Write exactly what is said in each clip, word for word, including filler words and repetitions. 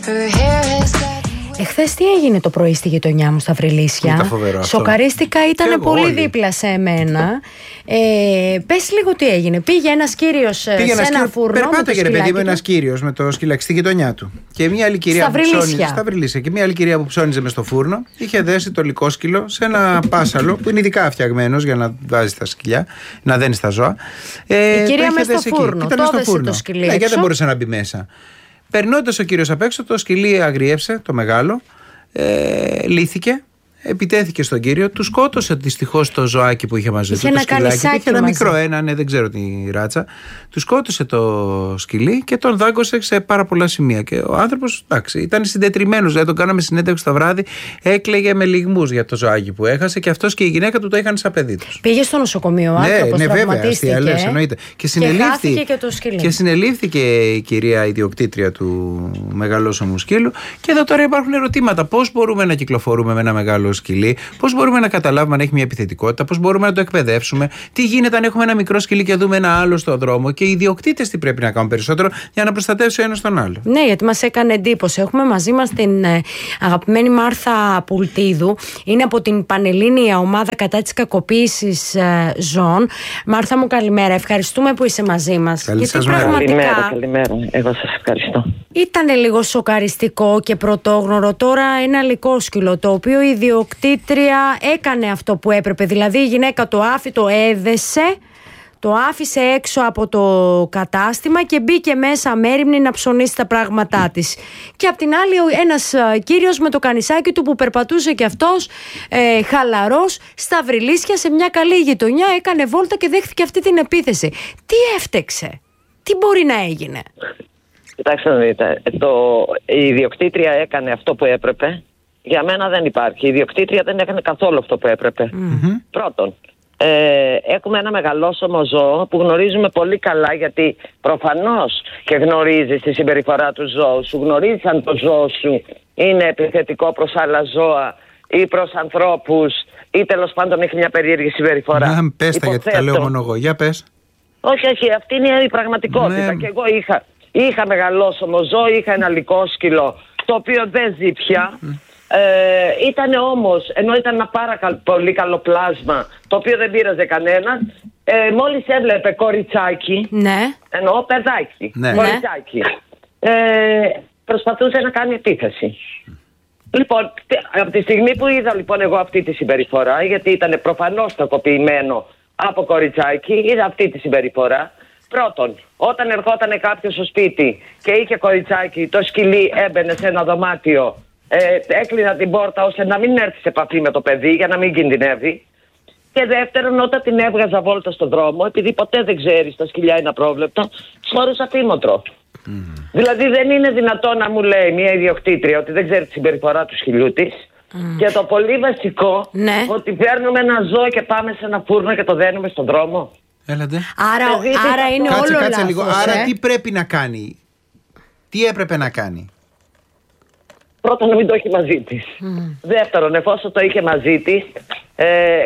Εχθές τι έγινε το πρωί στη γειτονιά μου στα Βρυλίσια? Σοκαρίστηκα, ήταν πολύ όλοι. δίπλα σε εμένα. Ε, πες λίγο τι έγινε. Πήγε ένας κύριος σε ένα σκύριο, φούρνο. Περπάταγε, ρε παιδί μου, ένας κύριος με το σκυλάκι στη γειτονιά του. Και μια άλλη κυρία στα που ψώνιζε. Στα Βρυλίσια. Και μια άλλη κυρία που ψώνιζε μες στο φούρνο είχε δέσει το λικόσκυλο σε ένα πάσαλο που είναι ειδικά φτιαγμένος για να βάζει τα σκυλιά, να δένει στα ζώα. Ε, η κυρία μέσα στο φούρνο. Ήταν στο φούρνο. Το σκυλί. Ε, γιατί δεν μπορούσε να μπει μέσα. Περνώντας ο κύριος απ' έξω, το σκυλί αγριεύσε, το μεγάλο, ε, λύθηκε, επιτέθηκε στον κύριο, του σκότωσε δυστυχώς το ζωάκι που είχε μαζί του. Είχε το ένα είχε ένα μαζί. μικρό, ένα, ναι, δεν ξέρω τη ράτσα. Του σκότωσε το σκυλί και τον δάγκωσε σε πάρα πολλά σημεία. Και ο άνθρωπος, εντάξει, ήταν συντετριμμένος. Δηλαδή, τον κάναμε συνέντευξη το βράδυ, έκλαιγε με λυγμούς για το ζωάκι που έχασε και αυτός και η γυναίκα του το είχαν σαν παιδί τους. Πήγε στο νοσοκομείο, άνθρωπος, ναι, ναι, τραυματίστηκε. Βέβαια, αστεία, εννοείται. Και, και συνελήφθη και, το και συνελήφθηκε η κυρία ιδιοκτήτρια του μεγαλόσωμου σκύλου. Και εδώ τώρα υπάρχουν ερωτήματα. Πώς μπορούμε να κυκλοφορούμε με ένα μεγάλο σκυλί, πώς μπορούμε να καταλάβουμε αν έχει μια επιθετικότητα, πώς μπορούμε να το εκπαιδεύσουμε, τι γίνεται αν έχουμε ένα μικρό σκυλί και δούμε ένα άλλο στον δρόμο, και οι ιδιοκτήτες τι πρέπει να κάνουν περισσότερο για να προστατεύσει ο ένας τον άλλο. Ναι, γιατί μας έκανε εντύπωση. Έχουμε μαζί μας την ε, αγαπημένη Μάρθα Πουλτίδου. Είναι από την Πανελλήνια Ομάδα κατά της κακοποίησης ε, ζώων. Μάρθα μου, καλημέρα. Ευχαριστούμε που είσαι μαζί μας. Καλή γιατί σας πραγματικά καλημέρα, καλημέρα. Εγώ σας ευχαριστώ. Ήταν λίγο σοκαριστικό και πρωτόγνωρο. Τώρα ένα λικόσκυλο, το οποίο η ιδιοκτήτρια έκανε αυτό που έπρεπε. Δηλαδή η γυναίκα το άφη, το έδεσε, το άφησε έξω από το κατάστημα και μπήκε μέσα μέριμνη να ψωνίσει τα πράγματά της. Και απ' την άλλη ένας κύριος με το κανισάκι του που περπατούσε και αυτός ε, χαλαρός στα Βρυλίσια σε μια καλή γειτονιά, έκανε βόλτα και δέχθηκε αυτή την επίθεση. Τι έφτεξε? Τι μπορεί να έγινε? Κοιτάξτε να δείτε, το, η ιδιοκτήτρια έκανε αυτό που έπρεπε. Για μένα δεν υπάρχει. Η ιδιοκτήτρια δεν έκανε καθόλου αυτό που έπρεπε. Mm-hmm. Πρώτον, ε, έχουμε ένα μεγαλόσωμο ζώο που γνωρίζουμε πολύ καλά, γιατί προφανώς και γνωρίζεις τη συμπεριφορά του ζώου σου. Γνωρίζεις αν το ζώο σου είναι επιθετικό προς άλλα ζώα ή προς ανθρώπους, ή τέλος πάντων έχει μια περίεργη συμπεριφορά. Να, πες τα, γιατί τα λέω μόνο εγώ. Για πες. Όχι, όχι, αυτή είναι η πραγματικότητα. Ναι. Και εγώ είχα, είχα μεγαλόσωμο ζώο, είχα ένα λικόσκυλο, το οποίο δεν ζει πια. Mm. Ε, ήταν όμως, ενώ ήταν ένα πάρα καλ, πολύ καλό πλάσμα, το οποίο δεν πείραζε κανέναν, ε, μόλις έβλεπε κοριτσάκι, ναι. εννοώ παιδάκι, ναι. κοριτσάκι, ε, προσπαθούσε να κάνει επίθεση. Λοιπόν, από τη στιγμή που είδα λοιπόν εγώ αυτή τη συμπεριφορά, γιατί ήταν προφανώς κακοποιημένο από κοριτσάκι, είδα αυτή τη συμπεριφορά. Πρώτον, όταν ερχόταν κάποιος στο σπίτι και είχε κοριτσάκι, το σκυλί έμπαινε σε ένα δωμάτιο, Ε, έκλεινα την πόρτα ώστε να μην έρθει σε επαφή με το παιδί για να μην κινδυνεύει. Και δεύτερον, όταν την έβγαζα βόλτα στον δρόμο, επειδή ποτέ δεν ξέρεις, τα σκυλιά είναι απρόβλεπτα, φορούσα φήμοτρο. Mm. Δηλαδή δεν είναι δυνατόν να μου λέει μια ιδιοκτήτρια ότι δεν ξέρει τη συμπεριφορά του σκυλιού της. Mm. Και το πολύ βασικό, ναι. ότι παίρνουμε ένα ζώο και πάμε σε ένα φούρνο και το δένουμε στον δρόμο. Έλατε. Άρα, άρα είναι κάτσε, όλο κάτσε λάθος. Λίγο. Ε? Άρα τι πρέπει να κάνει? Τι έπρεπε να κάνει? Πρώτον, να μην το έχει μαζί της. Mm. Δεύτερον, εφόσον το είχε μαζί της, ε,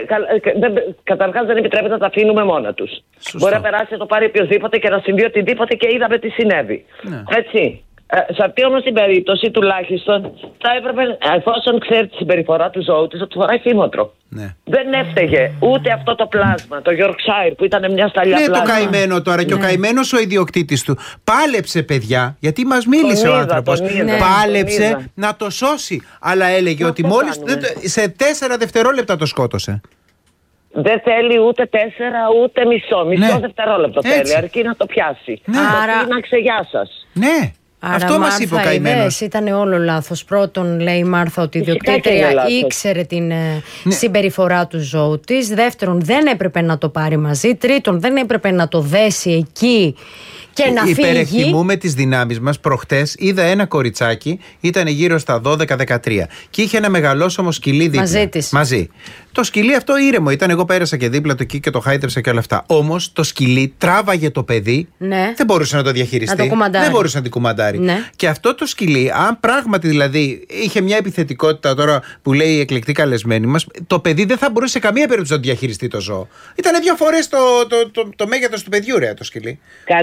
κα, καταρχάς δεν επιτρέπεται να τα αφήνουμε μόνα τους. Σωστό. Μπορεί να περάσει να το πάρει οποιοδήποτε και να συμβεί οτιδήποτε και είδαμε τι συνέβη. Ναι. Έτσι. Ε, σε αυτή όμως την περίπτωση, τουλάχιστον, θα έπρεπε, εφόσον ξέρει τη συμπεριφορά του ζώου της, να του φοράει φήμοτρο. Ναι. Δεν έφταιγε ούτε αυτό το πλάσμα, το Yorkshire που ήταν μια σταλιά πλάσμα. Ναι, το καημένο τώρα. Ναι. Και ο καημένος ο ιδιοκτήτης του πάλεψε, παιδιά, γιατί μας μίλησε τον ο άνθρωπος. Ναι. Πάλεψε να το σώσει. Αλλά έλεγε να ότι μόλις κάνουμε. σε τέσσερα δευτερόλεπτα το σκότωσε. Δεν θέλει ούτε τέσσερα ούτε μισό. Μισό ναι. δευτερόλεπτο Έτσι. θέλει, αρκεί να το πιάσει. Ναι. Άρα να ξεγιά σας. Ναι. Άρα, αυτό μας είπε ο καημένος. Ήταν όλο λάθος. Πρώτον, λέει η Μάρθα ότι η ιδιοκτήτρια ήξερε την ναι. συμπεριφορά του ζώου της. Δεύτερον, δεν έπρεπε να το πάρει μαζί. Τρίτον, δεν έπρεπε να το δέσει εκεί και να φύγει. Υπερεκτιμούμε τις δυνάμεις μας. Προχτές είδα ένα κοριτσάκι, ήταν γύρω στα δώδεκα δεκατρία και είχε ένα μεγαλόσωμο σκυλί δίπλα. Μαζί της. Μαζί. Το σκυλί αυτό ήρεμο ήταν. Εγώ πέρασα και δίπλα του εκεί και το χάιτρεψα και όλα αυτά. Όμως το σκυλί τράβαγε το παιδί. Ναι. Δεν μπορούσε να το διαχειριστεί. Να το δεν μπορούσε να την κουμαντάρει. Ναι. Και αυτό το σκυλί, αν πράγματι δηλαδή είχε μια επιθετικότητα τώρα που λέει η εκλεκτή καλεσμένη μας, το παιδί δεν θα μπορούσε σε καμία περίπτωση να το διαχειριστεί το ζώο. Ήταν δύο φορές το, το, το, το, το μέγεθος του παιδιού, ρε, το σκυλί. Κανένας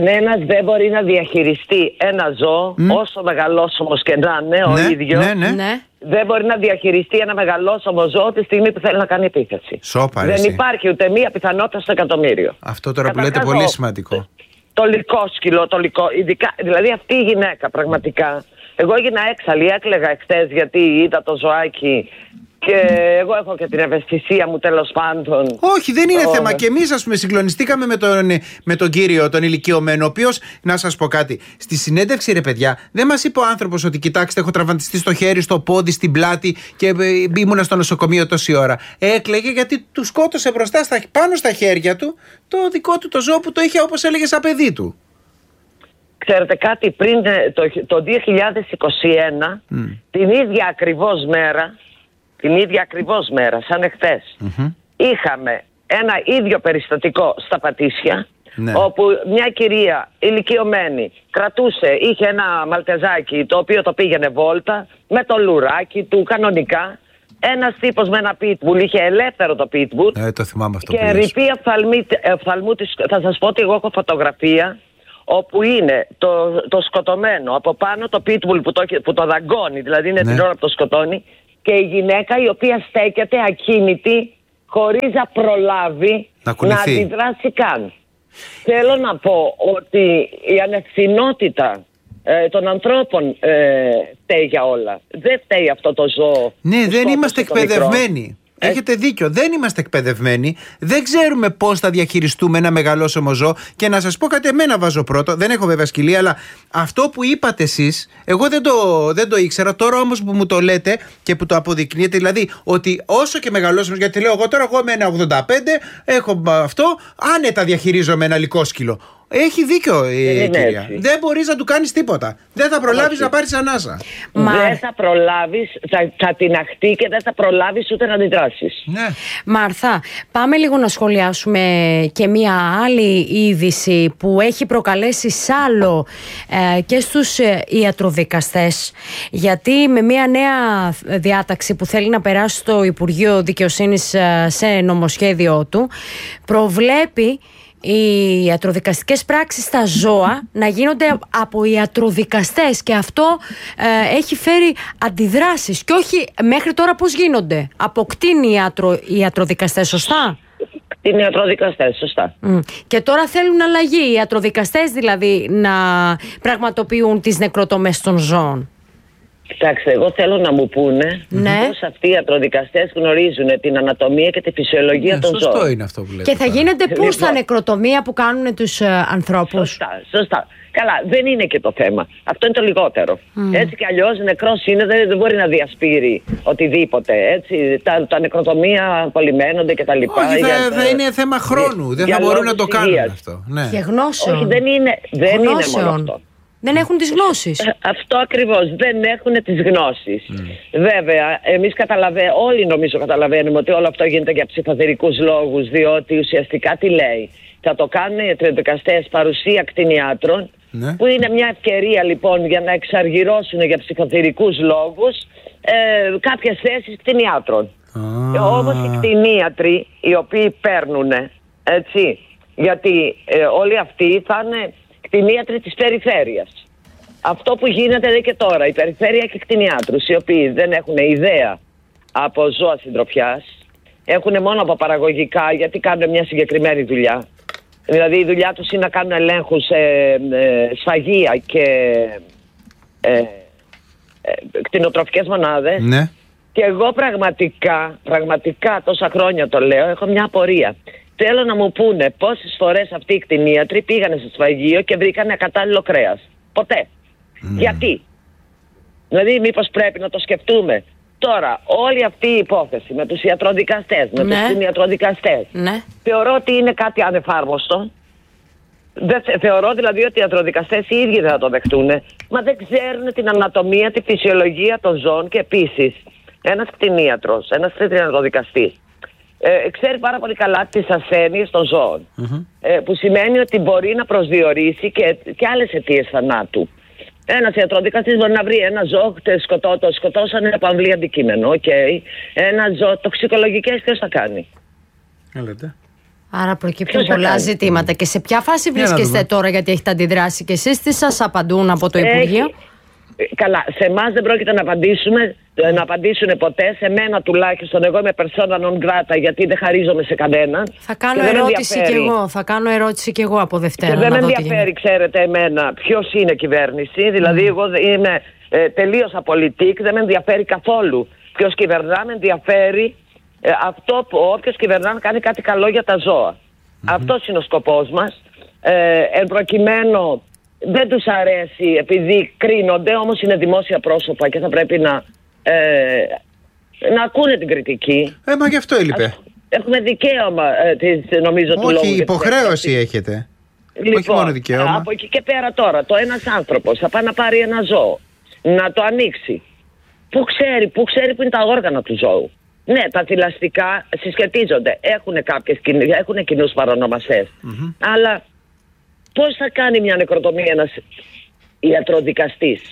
δεν μπορεί να διαχειριστεί ένα ζώο, mm. όσο μεγαλόσωμος και να είναι ο ναι, ίδιος. Ναι, ναι. Ναι. Δεν μπορεί να διαχειριστεί ένα μεγαλόσωμο ζώο τη στιγμή που θέλει να κάνει επίθεση. Σόπα, δεν εσύ. υπάρχει ούτε μία πιθανότητα στο εκατομμύριο. Αυτό τώρα που λέτε πολύ σημαντικό. Το λυκόσκυλο, το λυκό, ειδικά, δηλαδή αυτή η γυναίκα πραγματικά. Εγώ έγινα έξαλλη, έκλαιγα εχθές γιατί είδα το ζωάκι και εγώ έχω και την ευαισθησία μου τέλος πάντων. Όχι, δεν είναι oh. θέμα. Και εμείς, ας πούμε, συγκλονιστήκαμε με τον, με τον κύριο, τον ηλικιωμένο, ο οποίος, να σας πω κάτι, στη συνέντευξη, ρε παιδιά, δεν μας είπε ο άνθρωπος ότι κοιτάξτε, έχω τραυματιστεί στο χέρι, στο πόδι, στην πλάτη και ήμουνα στο νοσοκομείο τόση ώρα. Έκλαιγε γιατί του σκότωσε μπροστά, στα, πάνω στα χέρια του, το δικό του το ζώο που το είχε, όπως έλεγε, σαν παιδί του. Ξέρετε κάτι, πριν το, το δύο χιλιάδες είκοσι ένα, mm. την ίδια ακριβώς μέρα, την ίδια ακριβώς μέρα, σαν εχθές, mm-hmm. είχαμε ένα ίδιο περιστατικό στα Πατήσια, ναι. όπου μια κυρία ηλικιωμένη κρατούσε, είχε ένα μαλτεζάκι το οποίο το πήγαινε βόλτα, με το λουράκι του κανονικά. Ένας τύπος με ένα pitbull, είχε ελεύθερο το pitbull. Ε, το θυμάμαι αυτό. Και ρηπή οφθαλμού της. Θα σας πω ότι εγώ έχω φωτογραφία όπου είναι το, το σκοτωμένο από πάνω το pitbull που το, που το δαγκώνει, δηλαδή είναι ναι. την ώρα που το σκοτώνει, και η γυναίκα η οποία στέκεται ακίνητη χωρίς να προλάβει να, να αντιδράσει καν. Θέλω να πω ότι η ανευθυνότητα ε, των ανθρώπων ε, φταίει για όλα. Δεν φταίει αυτό το ζώο. Ναι, δεν είμαστε εκπαιδευμένοι. Έχετε δίκιο. Δεν είμαστε εκπαιδευμένοι. Δεν ξέρουμε πώς θα διαχειριστούμε ένα μεγαλόσωμο ζώο. Και να σας πω κάτι, εμένα βάζω πρώτο. Δεν έχω βέβαια σκυλί, αλλά αυτό που είπατε εσείς, εγώ δεν το, δεν το ήξερα. Τώρα όμως που μου το λέτε και που το αποδεικνύετε, δηλαδή ότι όσο και μεγαλόσωμος, γιατί λέω εγώ τώρα, εγώ με ένα ογδόντα πέντε έχω αυτό, άνετα διαχειρίζομαι ένα λυκόσκυλο. Έχει δίκιο η κυρία. Έτσι. Δεν μπορείς να του κάνεις τίποτα. Δεν θα προλάβεις να πάρεις ανάσα. Μα... Δεν θα προλάβεις, θα, θα τιναχτεί και δεν θα προλάβεις ούτε να αντιδράσεις. Ναι. Μάρθα, πάμε λίγο να σχολιάσουμε και μία άλλη είδηση που έχει προκαλέσει σάλο ε, και στους ε, ιατροδικαστές. Γιατί με μία νέα διάταξη που θέλει να περάσει στο Υπουργείο Δικαιοσύνης ε, σε νομοσχέδιό του, προβλέπει οι ιατροδικαστικές πράξεις στα ζώα να γίνονται από ιατροδικαστές, και αυτό ε, έχει φέρει αντιδράσεις. Και όχι μέχρι τώρα πώς γίνονται. Αποκτήνει οι ιατρο, ιατροδικαστές, σωστά. Είναι ιατροδικαστές, σωστά. Mm. Και τώρα θέλουν αλλαγή. Οι ιατροδικαστές δηλαδή να πραγματοποιούν τις νεκροτομές των ζώων. Κοιτάξτε, εγώ θέλω να μου πούνε ναι. πώς αυτοί οι ιατροδικαστές γνωρίζουν την ανατομία και τη φυσιολογία ναι, των σωστό ζώων. Σωστό είναι αυτό που λέτε. Και θα γίνεται πώς τα νεκροτομία που κάνουν τους ε, ανθρώπους. Σωστά, σωστά. Καλά, δεν είναι και το θέμα. Αυτό είναι το λιγότερο. Mm. Έτσι κι αλλιώς νεκρός είναι, δεν, δεν μπορεί να διασπείρει οτιδήποτε. Έτσι, τα, τα νεκροτομία απολυμμένονται κτλ. Όχι, θα, για, θα είναι θέμα χρόνου. Για, δεν θα μπορούν να το κάνουν αυτό. Ναι. Και γνώσεων. Όχι, δεν είναι, δεν είναι μόνο αυτό. Δεν έχουν τις γνώσεις. Αυτό ακριβώς, δεν έχουν τις γνώσεις. Mm. Βέβαια, εμείς καταλαβαίνουμε, όλοι νομίζω καταλαβαίνουμε ότι όλο αυτό γίνεται για ψυχοθερικούς λόγους, διότι ουσιαστικά τι λέει. Θα το κάνουν οι ιατροδικαστές παρουσία κτηνιάτρων, ναι. που είναι μια ευκαιρία λοιπόν για να εξαργυρώσουν για ψυχοθερικούς λόγους ε, κάποιες θέσεις κτηνιάτρων. Ah. Ε, όμως οι κτηνίατροι οι οποίοι παίρνουν, έτσι, γιατί ε, όλοι αυτοί θα είναι κτηνίατροι της περιφέρειας. Αυτό που γίνεται εδώ και τώρα, η περιφέρεια έχει κτηνιάτρους οι οποίοι δεν έχουν ιδέα από ζώα συντροφιάς, έχουν μόνο από παραγωγικά, γιατί κάνουν μια συγκεκριμένη δουλειά. Δηλαδή η δουλειά τους είναι να κάνουν ελέγχους σε ε, σφαγεία και ε, ε, κτηνοτροφικές μονάδες. Ναι. Και εγώ πραγματικά, πραγματικά τόσα χρόνια το λέω, έχω μια απορία. Θέλω να μου πούνε πόσες φορές αυτοί οι κτηνίατροι πήγανε στο σφαγείο και βρήκανε ακατάλληλο κρέας. Ποτέ. Mm. Γιατί? Δηλαδή μήπως πρέπει να το σκεφτούμε. Τώρα όλη αυτή η υπόθεση με τους ιατροδικαστές, με ναι. τους κτηνιατροδικαστές, ναι. θεωρώ ότι είναι κάτι ανεφάρμοστο. Δεν θε, θεωρώ δηλαδή ότι οι ιατροδικαστές οι ίδιοι δεν θα το δεχτούν. Μα δεν ξέρουν την ανατομία, τη φυσιολογία των ζώων. Και επίσης ένας κτηνίατρος, ένας ιατροδικαστής Ε, ξέρει πάρα πολύ καλά τις ασθένειες των ζώων. Mm-hmm. Ε, που σημαίνει ότι μπορεί να προσδιορίσει και, και άλλες αιτίες θανάτου. Ένας ιατροδικαστής μπορεί να βρει ένα ζώο, σκοτώ, το σκοτώσανε από αμβλή αντικείμενο. Okay. Ένα ζώο, τοξικολογικές, ποιος θα κάνει? Έλετε. Άρα προκύπτουν Ποιος θα πολλά κάνει? ζητήματα. Και σε ποια φάση Για να βρίσκεστε δούμε. τώρα, γιατί έχετε αντιδράσει και εσείς, τι σας απαντούν από το Υπουργείο? Έχει- Καλά, σε εμάς δεν πρόκειται να απαντήσουμε, να απαντήσουν ποτέ. Σε μένα τουλάχιστον, εγώ είμαι persona non grata, γιατί δεν χαρίζομαι σε κανέναν. Θα κάνω Και δεν με ερώτηση κι ενδιαφέρει. εγώ. Θα κάνω ερώτηση κι εγώ από Δευτέρα. Και δεν να με δω τι ενδιαφέρει, γίνεται. ξέρετε, εμένα ποιος είναι κυβέρνηση. Δηλαδή, εγώ δεν- είμαι ε, τελείως απολυτικ, δεν με ενδιαφέρει καθόλου ποιος κυβερνά. Με ενδιαφέρει ε, αυτό που όποιος κυβερνά να κάνει κάτι καλό για τα ζώα. Αυτός είναι ο σκοπός μας. Ε, εν προκειμένου, δεν τους αρέσει επειδή κρίνονται, όμως είναι δημόσια πρόσωπα και θα πρέπει να, ε, να ακούνε την κριτική. Ε, μα γι' αυτό έλειπε. Έχουμε δικαίωμα, ε, της, νομίζω, του λόγου. Όχι, και της υποχρέωση έκφρασης. έχετε. Λοιπόν, Όχι μόνο δικαίωμα. από εκεί και πέρα τώρα, το ένας άνθρωπος θα πάει να πάρει ένα ζώο, να το ανοίξει. Πού ξέρει, πού ξέρει που είναι τα όργανα του ζώου. Ναι, τα θηλαστικά συσχετίζονται. Έχουν κάποιες έχουν κοινούς παρονομαστές. Mm-hmm. Αλλά πώς θα κάνει μια νεκροτομία ένας ιατροδικαστής?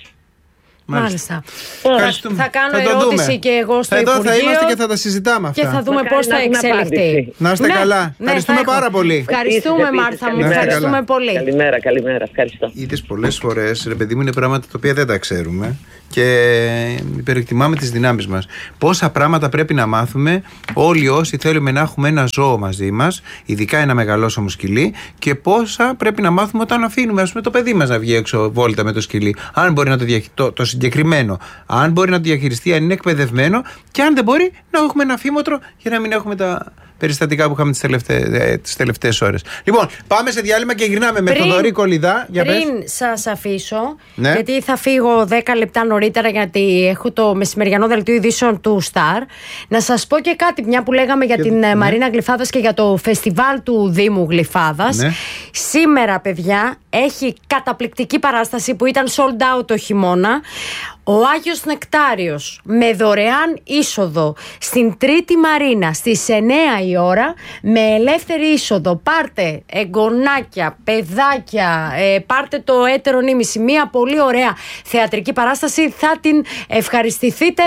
Μάλιστα. Ευχαριστούμε. Θα κάνω Θα το ερώτηση δούμε. και εγώ στο Εδώ Υπουργείο. θα είμαστε και θα τα συζητάμε αυτά. Και θα δούμε Μακάρι πώς να θα έχουμε εξελιχθεί. απάντηση. Να είστε Ναι, καλά. ναι, Ευχαριστούμε θα έχω. πάρα πολύ. Ευχαριστούμε, Επίσης, Μάρθα μου. καλημέρα. Ευχαριστούμε πολύ. Καλημέρα, καλημέρα. Ευχαριστώ. Είδες πολλές φορές, ρε παιδί μου, είναι πράγματα τα οποία δεν τα ξέρουμε και υπερεκτιμάμε τις δυνάμεις μας. Πόσα πράγματα πρέπει να μάθουμε όλοι όσοι θέλουμε να έχουμε ένα ζώο μαζί μας, ειδικά ένα μεγαλόσωμο σκυλί, και πόσα πρέπει να μάθουμε όταν αφήνουμε, ας πούμε, το παιδί μας να βγει έξω βόλτα με το σκυλί. Αν μπορεί να το, διαχει... το, το συγκεκριμένο, αν μπορεί να το διαχειριστεί, αν είναι εκπαιδευμένο, και αν δεν μπορεί, να έχουμε ένα φήμοτρο για να μην έχουμε τα περιστατικά που είχαμε τις τελευταίες, τις τελευταίες ώρες. Λοιπόν, πάμε σε διάλειμμα και γυρνάμε με τον Θοδωρή Κολιδά. Για πες. Πριν σας αφήσω, Ναι. γιατί θα φύγω δέκα λεπτά νωρίτερα, γιατί έχω το μεσημεριανό δελτίο ειδήσεων του Star, να σας πω και κάτι, μια που λέγαμε για Και- την ναι. Μαρίνα Γλυφάδας και για το φεστιβάλ του Δήμου Γλυφάδας. Ναι. Σήμερα, παιδιά, έχει καταπληκτική παράσταση που ήταν sold out το χειμώνα. Ο Άγιος Νεκτάριος, με δωρεάν είσοδο στην Τρίτη Μαρίνα στις εννιά η ώρα, με ελεύθερη είσοδο. Πάρτε εγγονάκια, παιδάκια, ε, πάρτε το έτερο νήμιση. Μια πολύ ωραία θεατρική παράσταση. Θα την ευχαριστηθείτε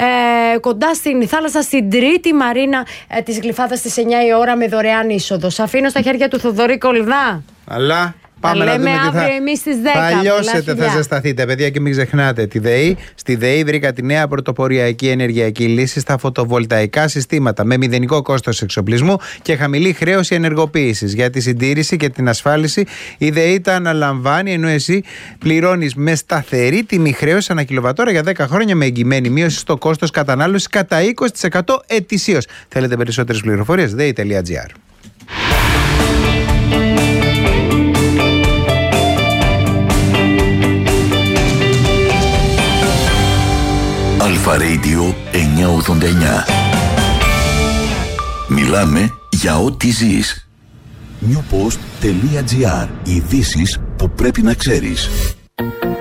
ε, κοντά στην θάλασσα, στην Τρίτη Μαρίνα ε, της Γλυφάδας στις εννιά η ώρα, με δωρεάν είσοδο. Σας αφήνω στα χέρια του Θοδωρή Κολιδά. Αλλά πάμε να λέμε δούμε τι θα... αύριο εμείς στις δέκα. Θα Πολλά λιώσετε, θα φιλιά. ζεσταθείτε, παιδιά, και μην ξεχνάτε τη ΔΕΗ. Στη ΔΕΗ βρήκα τη νέα πρωτοποριακή ενεργειακή λύση στα φωτοβολταϊκά συστήματα με μηδενικό κόστος εξοπλισμού και χαμηλή χρέωση ενεργοποίησης. Για τη συντήρηση και την ασφάλιση η ΔΕΗ τα αναλαμβάνει, ενώ εσύ πληρώνεις με σταθερή τιμή χρέωση ανά κιλοβατόρα για δέκα χρόνια, με εγγυημένη μείωση στο κόστος κατανάλωσης κατά είκοσι τοις εκατό ετησίως. Θέλετε περισσότερες πληροφορίες? δέη τελεία τζι άρ. Αλφα Radio εννιακόσια ογδόντα εννιά. Μιλάμε για ό,τι ζεις. νιουποστ τελεία τζι άρ. Ειδήσεις που πρέπει να ξέρεις.